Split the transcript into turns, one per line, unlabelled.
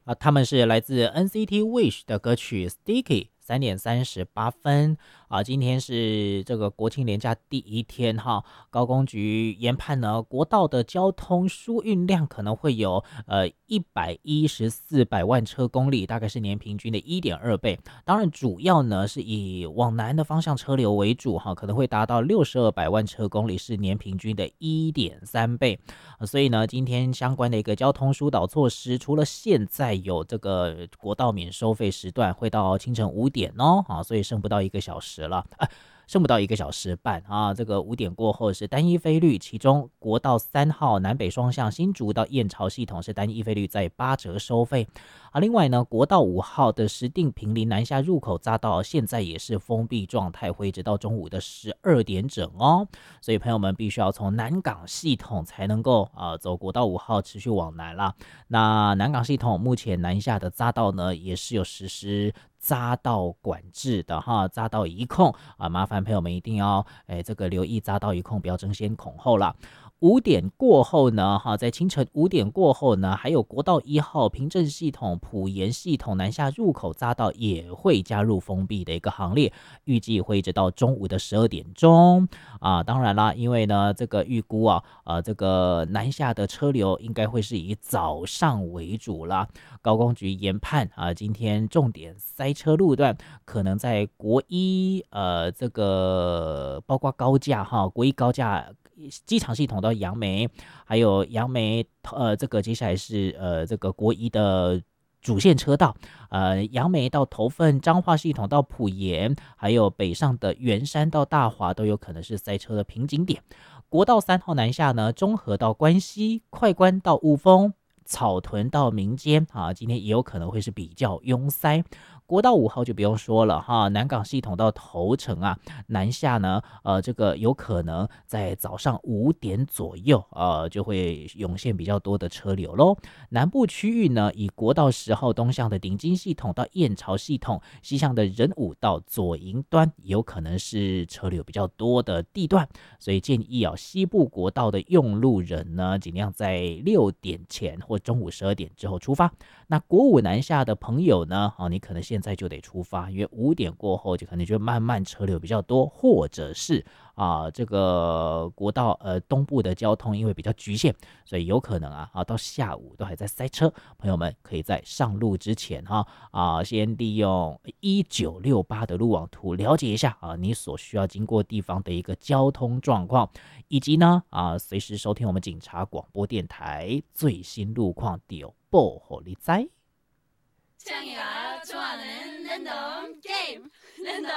他们是来自 NCT Wish 的歌曲 Sticky。3:38今天是这个国庆连假第一天哈，高工局研判呢，国道的交通输运量可能会有114百万车公里，大概是年平均的1.2倍。当然，主要呢是以往南的方向车流为主哈，可能会达到62百万车公里，是年平均的1.3倍。所以呢，今天相关的一个交通疏导措施，除了现在有这个国道免收费时段会到清晨5点哦，所以剩不到1个小时了，剩不到1个小时半啊！这个5点过后是单一费率，其中国道3号南北双向新竹到燕巢系统是单一费率在8折收费另外呢，国道5号的石碇坪林南下入口匝道现在也是封闭状态，会一直到中午的12点整哦。所以朋友们必须要从南港系统才能够走国道5号持续往南啦。那南港系统目前南下的匝道呢，也是有实施匝道管制的哈，匝道一控麻烦朋友们一定要这个留意匝道一控，不要争先恐后啦。5点过后呢，在清晨5点过后呢，还有国道1号平镇系统、埔盐系统南下入口匝道也会加入封闭的一个行列，预计会一直到中午的12点钟当然啦，因为呢这个预估这个南下的车流应该会是以早上为主啦。高工局研判今天重点塞车路段可能在国一这个包括高架国一高架机场系统到杨梅，还有杨梅这个接下来是这个国一的主线车道，杨梅到头份彰化系统到埔盐，还有北上的圆山到大华都有可能是塞车的瓶颈点。国道3号南下呢，中和到关西，快关到雾峰，草屯到民间今天也有可能会是比较拥塞。国道5号就不用说了南港系统到头城南下呢这个有可能在早上5点左右就会涌现比较多的车流咯。南部区域呢，以国道10号东向的顶金系统到燕巢系统，西向的仁武到左营端有可能是车流比较多的地段，所以建议西部国道的用路人呢，尽量在6点前或中午12点之后出发。那国5南下的朋友呢你可能现在就得出发，因为5点过后就可能就慢慢车流比较多，或者是这个国道东部的交通因为比较局限，所以有可能到下午都还在塞车。朋友们可以在上路之前先利用1968的路网图了解一下你所需要经过地方的一个交通状况，以及呢随时收听我们警察广播电台最新路况，就报给你知。
창이가 좋아하는 랜덤 게임 랜덤